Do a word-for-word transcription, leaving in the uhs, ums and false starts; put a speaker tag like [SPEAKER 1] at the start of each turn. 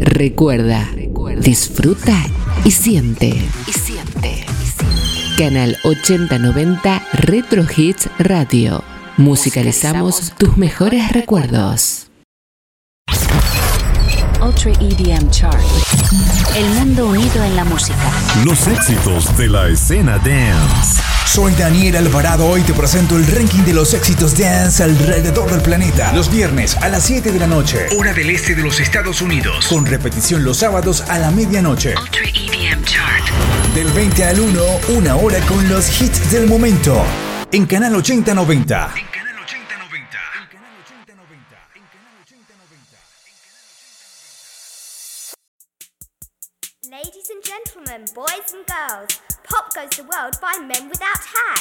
[SPEAKER 1] Recuerda, disfruta y siente. Y siente. Canal ochenta noventa Retro Hits Radio. Musicalizamos tus mejores recuerdos.
[SPEAKER 2] Ultra E D M Chart. El mundo unido en la música.
[SPEAKER 3] Los éxitos de la escena dance.
[SPEAKER 4] Soy Daniel Alvarado, hoy te presento el ranking de los éxitos dance alrededor del planeta. Los viernes a las siete de la noche, hora del este de los Estados Unidos. Con repetición los sábados a la medianoche.
[SPEAKER 2] Ultra E D M Chart.
[SPEAKER 4] Del veinte al uno, una hora con los hits del momento. En Canal ochenta noventa. En Canal ochenta noventa. En Canal ochenta noventa. En Canal ochenta noventa.
[SPEAKER 5] Ladies and gentlemen, boys and girls, pop goes the world by Men Without Hats.